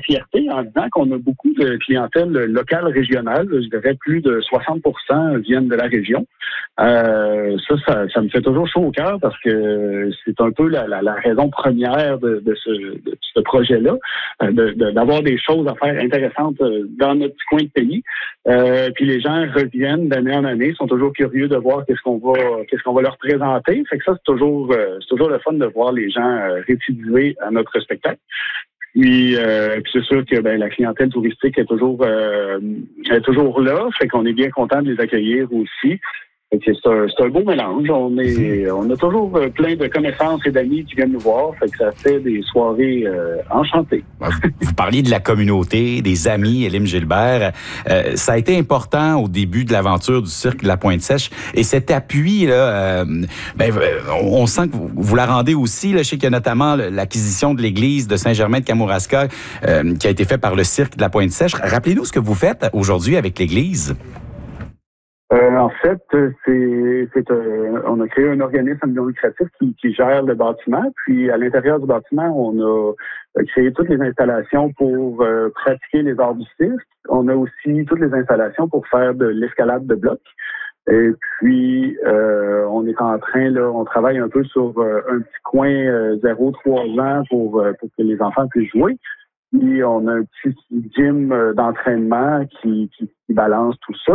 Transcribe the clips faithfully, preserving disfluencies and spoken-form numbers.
fierté en disant qu'on a beaucoup de clientèle locale, régionale. Je dirais plus de soixante pour cent viennent de la région. Euh, ça, ça, ça me fait toujours chaud au cœur parce que c'est un peu la, la, la raison première de, de, ce, de ce projet-là, de, de, d'avoir des choses à faire intéressantes dans notre petit coin de pays. Euh, puis les gens reviennent d'année en année, sont toujours curieux de voir qu'est-ce qu'on va, qu'est-ce qu'on va leur présenter. Fait que ça, c'est toujours, c'est toujours le fun de voir les gens récidiver à notre spectacle. Puis, euh, puis c'est sûr que ben, la clientèle touristique est toujours, euh, est toujours là. Fait qu'on est bien content de les accueillir aussi. C'est un, c'est un beau mélange. On est, on a toujours plein de connaissances et d'amis qui viennent nous voir. Fait que ça fait des soirées euh, enchantées. Vous parliez de la communauté, des amis, Élim Gilbert. Euh, ça a été important au début de l'aventure du cirque de la Pointe-Sèche. Et cet appui, là, euh, ben, on sent que vous, vous la rendez aussi. Là. Je sais qu'il y a notamment l'acquisition de l'église de Saint-Germain de Kamouraska euh, qui a été faite par le cirque de la Pointe-Sèche. Rappelez-nous ce que vous faites aujourd'hui avec l'église. Euh, en fait, c'est, c'est euh, on a créé un organisme non lucratif qui, qui gère le bâtiment. Puis à l'intérieur du bâtiment, on a créé toutes les installations pour euh, pratiquer les arts du cirque. On a aussi toutes les installations pour faire de l'escalade de blocs. Et puis euh, on est en train là, on travaille un peu sur euh, un petit coin euh, zéro trois ans pour euh, pour que les enfants puissent jouer. Puis on a un petit gym d'entraînement qui, qui, qui balance tout ça.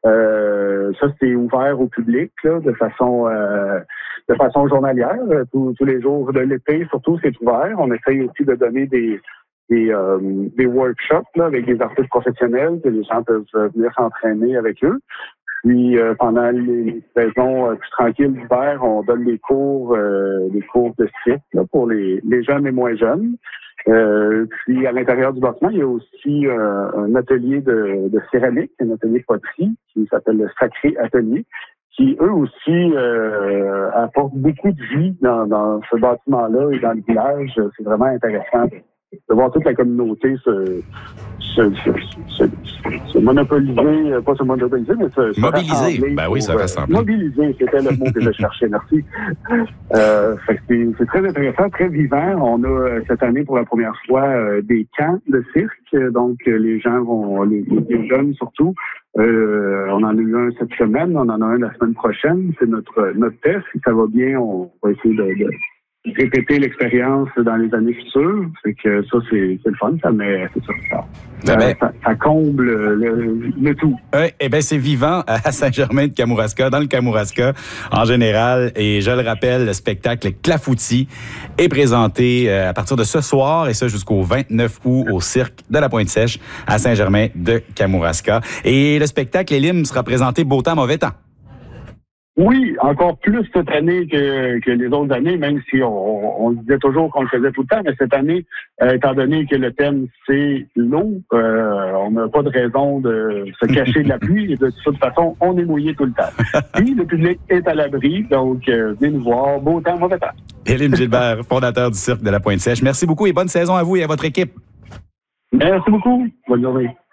Euh, ça, c'est ouvert au public là, de façon euh, de façon journalière. Tous, tous les jours de l'été, surtout, c'est ouvert. On essaye aussi de donner des des, euh, des workshops là, avec des artistes professionnels que les gens peuvent venir s'entraîner avec eux. Puis euh, pendant les saisons euh, plus tranquilles d'hiver, on donne des cours euh, des cours de cirque là, pour les, les jeunes et moins jeunes. Euh, puis à l'intérieur du bâtiment, il y a aussi euh, un atelier de, de céramique, un atelier de poterie qui s'appelle le Sacré Atelier, qui eux aussi euh, apportent beaucoup de vie dans, dans ce bâtiment-là et dans le village. C'est vraiment intéressant de voir toute la communauté se, se, se, se, se monopoliser, pas se monopoliser, mais se, se mobiliser. Ben oui, ça rassemble. Mobiliser, c'était le mot que je cherchais, merci. Euh, fait que c'est, c'est très intéressant, très vivant. On a cette année pour la première fois euh, des camps de cirque, donc les gens vont, les, les jeunes surtout. Euh, on en a eu un cette semaine, on en a un la semaine prochaine. C'est notre notre test. Si ça va bien, on va essayer de, de répéter l'expérience dans les années futures. C'est que ça, c'est, c'est le fun, ça, mais c'est ça. Ça, ben ben, ça, ça comble le, le tout. Oui, eh bien, c'est vivant à Saint-Germain de Kamouraska, dans le Kamouraska en général. Et je le rappelle, le spectacle Clafoutis est présenté à partir de ce soir, et ça jusqu'au vingt-neuf août au cirque de la Pointe-Sèche à Saint-Germain de Kamouraska. Et le spectacle Élim sera présenté beau temps, mauvais temps. Oui, encore plus cette année que, que les autres années, même si on, on disait toujours qu'on le faisait tout le temps, mais cette année, euh, étant donné que le thème c'est l'eau, euh, on n'a pas de raison de se cacher de la pluie, et de toute façon, on est mouillé tout le temps. Puis le public est à l'abri, donc euh, venez nous voir, beau temps, mauvais temps. Élim Gilbert, fondateur du cirque de la Pointe-Sèche, merci beaucoup et bonne saison à vous et à votre équipe. Merci beaucoup, bonne journée.